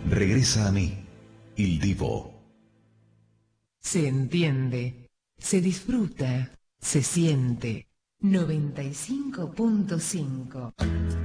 Regresa a mí, Il Divo. Se entiende, se disfruta, se siente. 95.5